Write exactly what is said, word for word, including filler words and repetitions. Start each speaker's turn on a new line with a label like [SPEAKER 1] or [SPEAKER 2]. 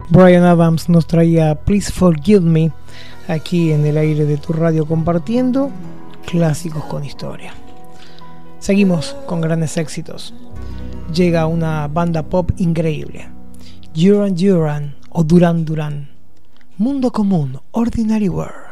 [SPEAKER 1] Bryan Adams nos traía Please Forgive Me aquí en el aire de tu radio, compartiendo clásicos con historia. Seguimos con grandes éxitos. Llega una banda pop increíble, Duran Duran o Duran Duran. Mundo Común, Ordinary World.